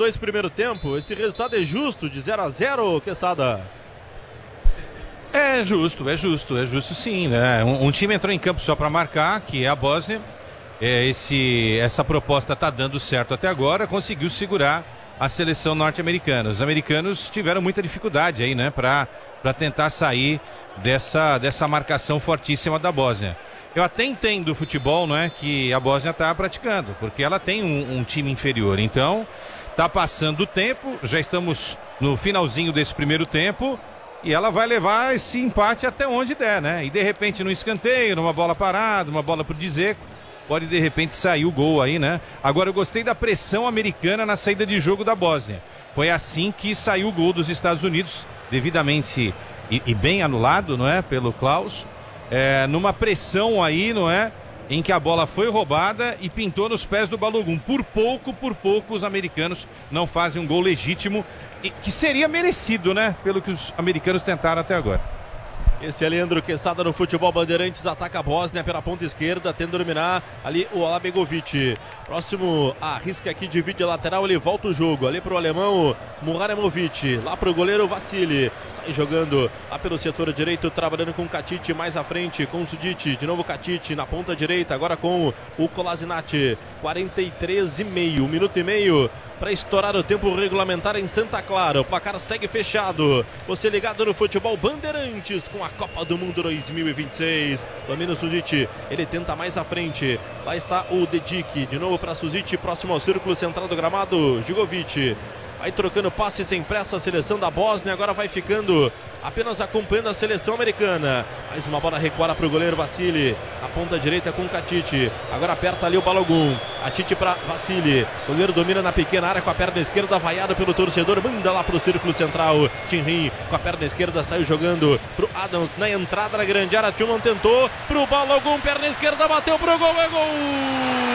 42 primeiro tempo. Esse resultado é justo, de 0-0, Quesada? É justo sim, né? Um time entrou em campo só para marcar, que é a Bósnia. Essa proposta tá dando certo até agora, conseguiu segurar a seleção norte-americana. Os americanos tiveram muita dificuldade aí, né? Para tentar sair dessa marcação fortíssima da Bósnia. Eu até entendo o futebol, não é, que a Bósnia está praticando, porque ela tem um time inferior. Então, tá passando o tempo, já estamos no finalzinho desse primeiro tempo e ela vai levar esse empate até onde der, né? E de repente no escanteio, numa bola parada, uma bola pro Dzeko, pode de repente sair o gol aí, né? Agora eu gostei da pressão americana na saída de jogo da Bósnia. Foi assim que saiu o gol dos Estados Unidos, devidamente e bem anulado, não é? Pelo Klaus. Numa pressão aí, não é? Em que a bola foi roubada e pintou nos pés do Balogun. Por pouco, os americanos não fazem um gol legítimo, que seria merecido, né? Pelo que os americanos tentaram até agora. Esse é Leandro Quesada no Futebol Bandeirantes, ataca a Bósnia pela ponta esquerda, tenta dominar ali o Alabegovic. Próximo, arrisca aqui, divide a lateral, ele volta o jogo, ali pro alemão Muharemovic, lá pro goleiro Vassili, sai jogando lá pelo setor direito, trabalhando com o Katic mais à frente, com o Sudic, de novo Katic na ponta direita, agora com o Kolasinac, 43,5, 1 minuto e meio para estourar o tempo regulamentar em Santa Clara. O placar segue fechado. Você ligado no Futebol Bandeirantes com a Copa do Mundo 2026. Domina o Suzic, ele tenta mais à frente. Lá está o Dedic, de novo para Suzic, próximo ao círculo central do gramado. Jugovic vai trocando passes sem pressa a seleção da Bósnia, agora vai ficando apenas acompanhando a seleção americana. Mais uma bola recuada para o goleiro Vassili, a ponta direita com o Katic, agora aperta ali o Balogun, Katic para Vassili, o goleiro domina na pequena área com a perna esquerda, vaiado pelo torcedor, manda lá para o círculo central. Tinrin com a perna esquerda saiu jogando para o Adams na entrada da grande área, Tchuman tentou para o Balogun, perna esquerda, bateu pro gol, é gol!